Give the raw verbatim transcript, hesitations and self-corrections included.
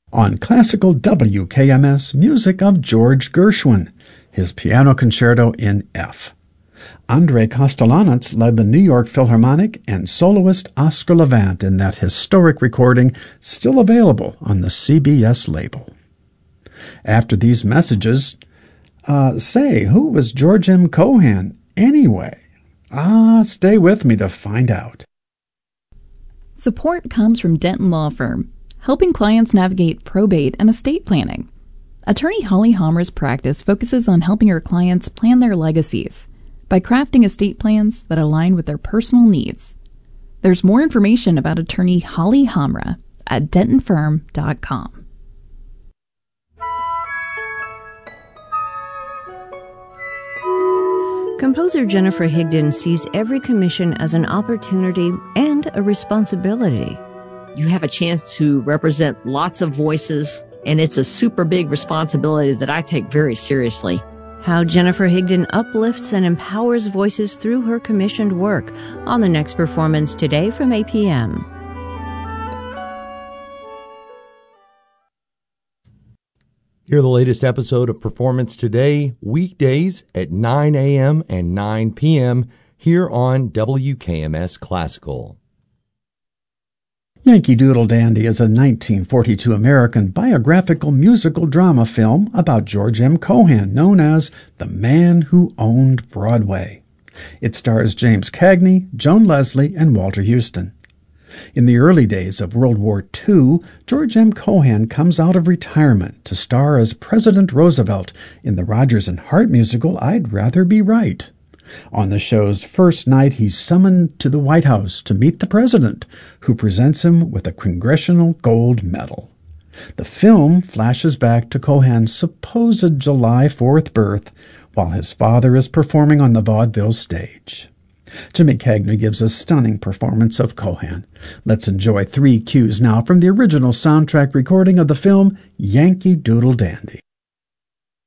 On classical W K M S, music of George Gershwin, his Piano Concerto in F. Andrei Kostelanetz led the New York Philharmonic and soloist Oscar Levant in that historic recording, still available on the C B S label. After these messages, uh, say, who was George M. Cohan anyway? Ah, stay with me to find out. Support comes from Denton Law Firm, helping clients navigate probate and estate planning. Attorney Holly Hammer's practice focuses on helping her clients plan their legacies by crafting estate plans that align with their personal needs. There's more information about attorney Holly Hamra at denton firm dot com. Composer Jennifer Higdon sees every commission as an opportunity and a responsibility. You have a chance to represent lots of voices, and it's a super big responsibility that I take very seriously. How Jennifer Higdon uplifts and empowers voices through her commissioned work on the next performance today from eight p.m. Hear the latest episode of Performance Today, weekdays at nine a.m. and nine p.m. here on W K M S Classical. Yankee Doodle Dandy is a nineteen forty-two American biographical musical drama film about George M. Cohan, known as the Man Who Owned Broadway. It stars James Cagney, Joan Leslie, and Walter Houston. In the early days of World War Two, George M. Cohan comes out of retirement to star as President Roosevelt in the Rodgers and Hart musical I'd Rather Be Right. On the show's first night, he's summoned to the White House to meet the president, who presents him with a Congressional Gold Medal. The film flashes back to Cohan's supposed July fourth birth, while his father is performing on the vaudeville stage. Jimmy Cagney gives a stunning performance of Cohan. Let's enjoy three cues now from the original soundtrack recording of the film Yankee Doodle Dandy.